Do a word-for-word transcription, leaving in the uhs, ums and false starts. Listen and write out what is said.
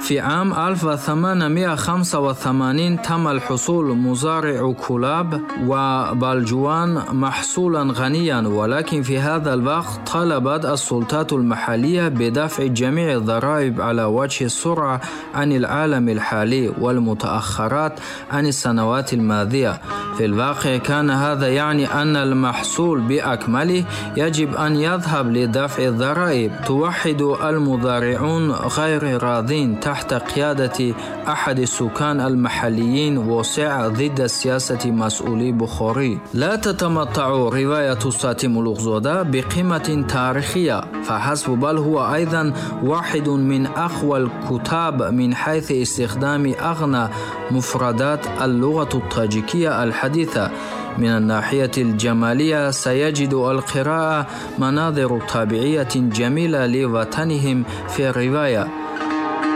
في عام ألف وثمانمائة وخمسة وثمانين تم الحصول مزارع كلاب وبلجوان محصولا غنيا، ولكن في هذا الوقت طلبت السلطات المحلية بدفع جميع الضرائب على وجه السرعة عن العالم الحالي والمتأخرات عن السنوات الماضية. في الواقع كان هذا يعني أن المحصول بأكمله يجب أن يذهب لدفع الضرائب. توحد المزارعون غير راضين تحت قيادة أحد السكان المحليين وسع ضد السياسة مسؤولي بخاري. لا تتمتع رواية ساتي ملوغزاده بقيمة تاريخية فحسب، بل هو أيضا واحد من أقوى الكتاب من حيث استخدام أغنى مفردات اللغة الطاجيكية الحديثة. من الناحية الجمالية سيجد القراءة مناظر طبيعية جميلة لوطنهم في الرواية.